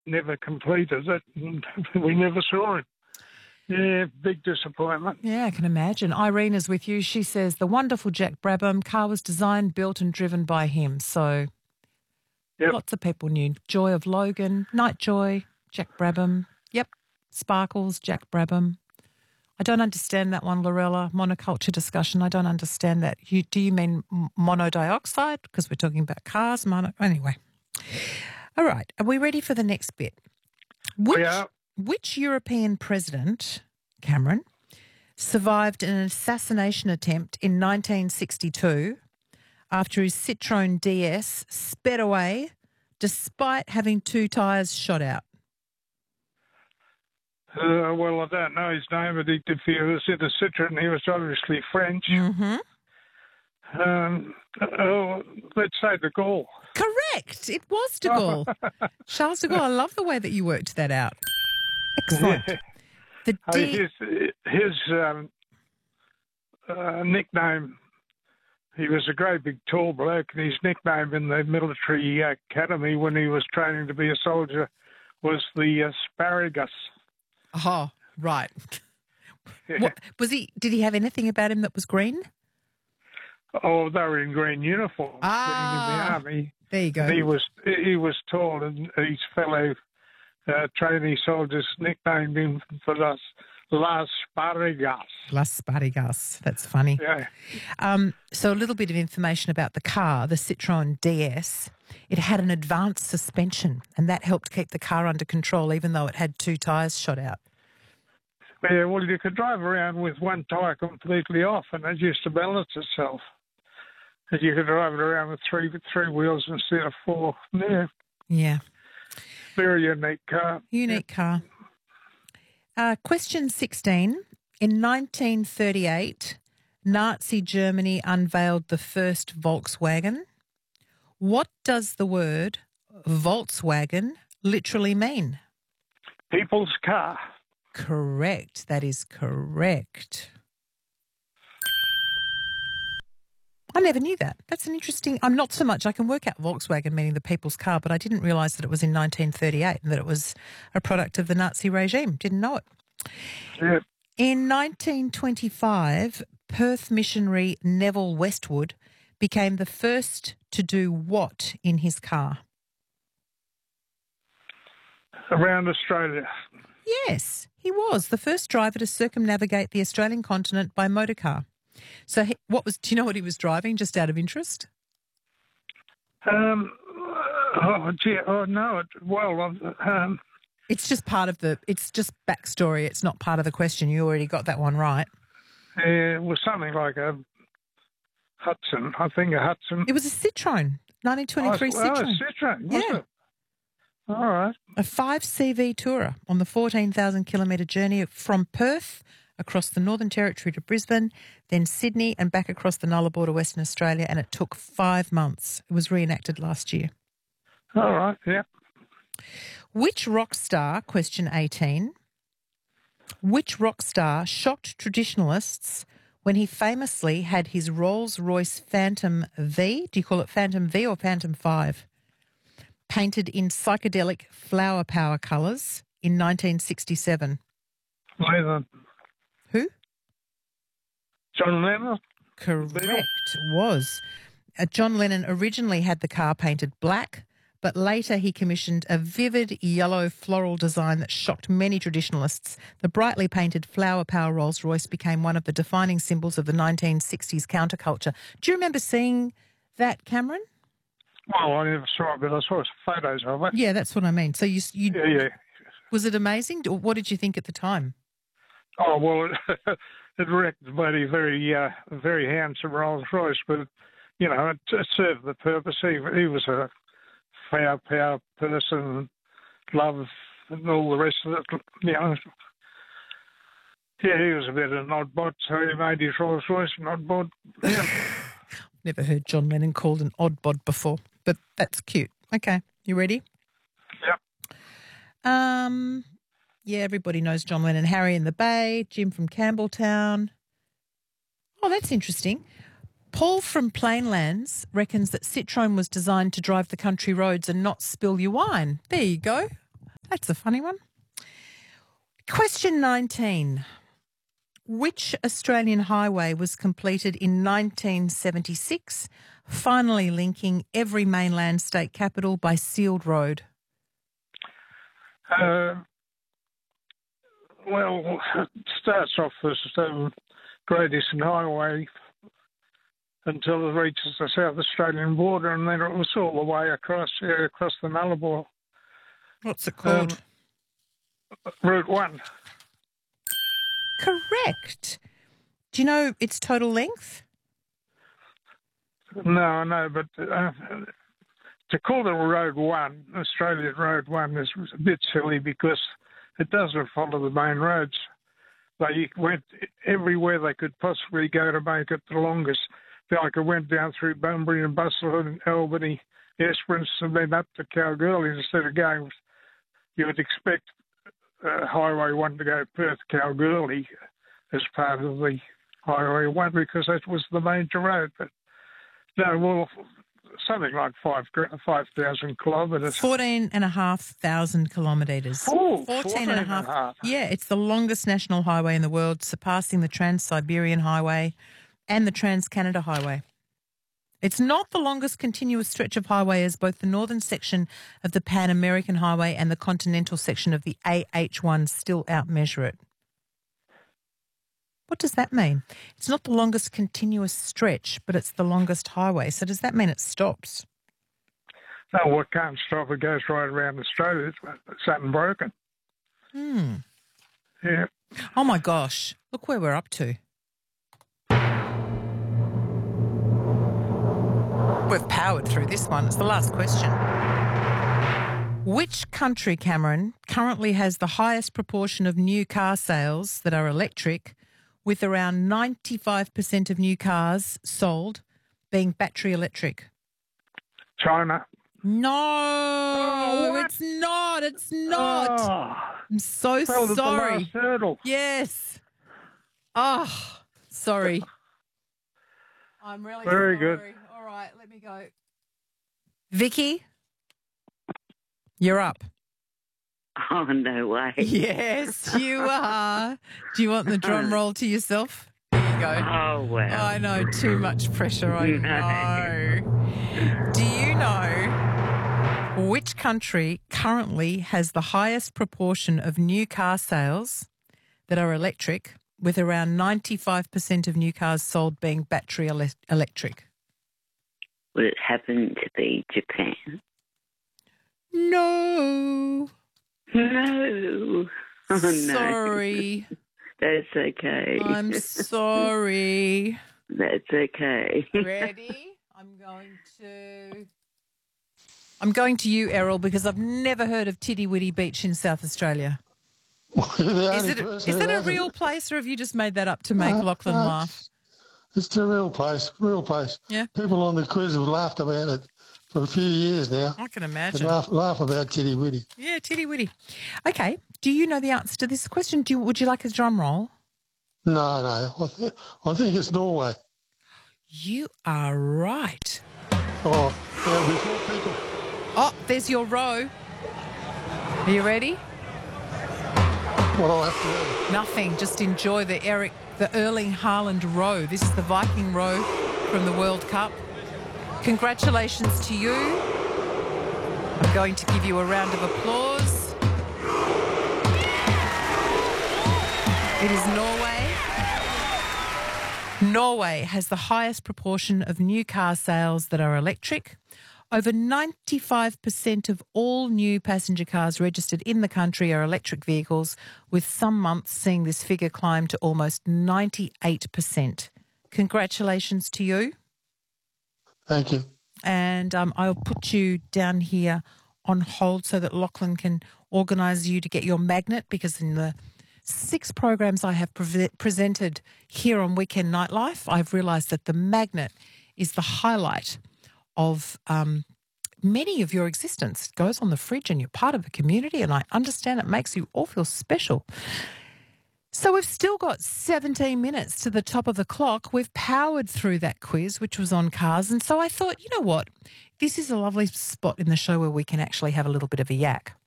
never completed it, and we never saw him. Yeah, big disappointment. Yeah, I can imagine. Irene is with you. She says the wonderful Jack Brabham car was designed, built and driven by him. So Yep. lots of people knew. Joy of Logan, Night Joy, Jack Brabham. Yep. Sparkles, Jack Brabham. I don't understand that one, Lorella. Monoculture discussion. I don't understand that. Do you mean monodioxide? Because we're talking about cars. Anyway. All right. Are we ready for the next bit? Which European president, Cameron, survived an assassination attempt in 1962 after his Citroën DS sped away despite having 2 tyres shot out? Well, I don't know his name, but if he was in a Citroën, he was obviously French. Mm-hmm. Let's say de Gaulle. Correct. It was de Gaulle. Charles de Gaulle. I love the way that you worked that out. Excellent. Yeah. His nickname, he was a great big tall bloke, and his nickname in the military academy when he was training to be a soldier was the asparagus. Oh, right. Yeah. Did he have anything about him that was green? Oh, they were in green uniforms in the army. There you go. He was tall, and his fellow trainee soldiers nicknamed him for Las Sparigas. Las Sparigas. That's funny. Yeah. So a little bit of information about the car, the Citroën DS. It had an advanced suspension, and that helped keep the car under control, even though it had 2 tyres shot out. Yeah, well, you could drive around with 1 tyre completely off, and it used to balance itself. And you could drive it around with three wheels instead of 4. Yeah. Yeah. Very unique car. Unique car. Question 16. In 1938, Nazi Germany unveiled the first Volkswagen. What does the word Volkswagen literally mean? People's car. Correct. That is correct. I never knew that. That's an interesting... I'm not so much... I can work out Volkswagen meaning the people's car, but I didn't realise that it was in 1938 and that it was a product of the Nazi regime. Didn't know it. Yeah. In 1925, Perth missionary Neville Westwood became the first to do what in his car? Around Australia. Yes, he was the first driver to circumnavigate the Australian continent by motorcar. So do you know what he was driving, just out of interest? No. It's just part of it's just backstory. It's not part of the question. You already got that one right. It was something like a Hudson. I think a Hudson. It was a Citroën, 1923 Citroën. Oh, Citroën, was it? All right. A 5 CV tourer on the 14,000 kilometre journey from Perth across the Northern Territory to Brisbane, then Sydney and back across the Nullarbor to Western Australia, and it took 5 months. It was reenacted last year. All right, yeah. Which rock star, question 18, which rock star shocked traditionalists when he famously had his Rolls-Royce Phantom V, do you call it Phantom V or Phantom 5, painted in psychedelic flower power colours in 1967? Lennon. Who? John Lennon. Correct, was. John Lennon originally had the car painted black, but later he commissioned a vivid yellow floral design that shocked many traditionalists. The brightly painted flower power Rolls-Royce became one of the defining symbols of the 1960s counterculture. Do you remember seeing that, Cameron? Well, I never saw it, but I saw photos of it. Yeah, that's what I mean. So you Yeah. Was it amazing? What did you think at the time? Oh, well, it wrecked a very handsome Rolls-Royce, but, you know, it served the purpose. He was a flower power person, love and all the rest of it, you know. Yeah, he was a bit of an oddbod, so he made his Rolls-Royce an oddbod. Yeah. Never heard John Lennon called an oddbod before, but that's cute. Okay, you ready? Yep. Yeah, everybody knows John Lennon. Harry in the Bay, Jim from Campbelltown. Oh, that's interesting. Paul from Plainlands reckons that Citroën was designed to drive the country roads and not spill your wine. There you go. That's a funny one. Question 19. Which Australian highway was completed in 1976, finally linking every mainland state capital by sealed road? Well, it starts off as Great Eastern Highway until it reaches the South Australian border, and then it was all the way across the Nullarbor. What's it called? Route 1. Correct. Do you know its total length? No, but to call it Road 1, Australian Road 1, is a bit silly because it doesn't follow the main roads. They went everywhere they could possibly go to make it the longest. Like it went down through Bunbury and Busselton, Albany, Esperance, and then up to Kalgoorlie instead of going. You would expect Highway 1 to go Perth-Kalgoorlie as part of the Highway 1 because that was the major road. But no, well, something like 5,000 kilometres. 14,500 kilometres. Oh, 14.5. Yeah, it's the longest national highway in the world, surpassing the Trans-Siberian Highway and the Trans-Canada Highway. It's not the longest continuous stretch of highway as both the northern section of the Pan-American Highway and the continental section of the AH1 still outmeasure it. What does that mean? It's not the longest continuous stretch, but it's the longest highway. So does that mean it stops? No, it can't stop. It goes right around Australia. It's unbroken. Yeah. Oh, my gosh. Look where we're up to. We've powered through this one. It's the last question. Which country, Cameron, currently has the highest proportion of new car sales that are electric, with around 95% of new cars sold being battery electric? China. No, it's not. It's not. Oh, I'm so fell to the sorry. last hurdle. Yes. Oh, sorry. I'm really Very sorry. good. All right, let me go. Vicky, you're up. Oh, no way. Yes, you are. Do you want the drum roll to yourself? There you go. Oh, well. I know, too much pressure, I know. Do you know which country currently has the highest proportion of new car sales that are electric, with around 95% of new cars sold being battery electric? Would it happen to be Japan? No. No. Oh, no. Sorry. That's okay. I'm sorry. That's okay. Ready? I'm going to you, Errol, because I've never heard of Tiddy Witty Beach in South Australia. Is it a real place, or have you just made that up to make Lachlan laugh? It's a real place. Yeah. People on the quiz have laughed about it for a few years now. I can imagine. Laugh about Tiddy Witty. Yeah, Tiddy Witty. Okay. Do you know the answer to this question? Would you like a drum roll? No. I think it's Norway. You are right. Oh, yeah, before people. Oh, there's your row. Are you ready? What do I have to do? Nothing. Just enjoy the Erling Haaland row. This is the Viking row from the World Cup. Congratulations to you. I'm going to give you a round of applause. It is Norway. Norway has the highest proportion of new car sales that are electric. Over 95% of all new passenger cars registered in the country are electric vehicles, with some months seeing this figure climb to almost 98%. Congratulations to you. Thank you. And I'll put you down here on hold so that Lachlan can organise you to get your magnet, because in the 6 programs I have presented here on Weekend Nightlife, I've realised that the magnet is the highlight of many of your existence. It goes on the fridge and you're part of a community, and I understand it makes you all feel special. So we've still got 17 minutes to the top of the clock. We've powered through that quiz, which was on cars, and so I thought, you know what, this is a lovely spot in the show where we can actually have a little bit of a yak.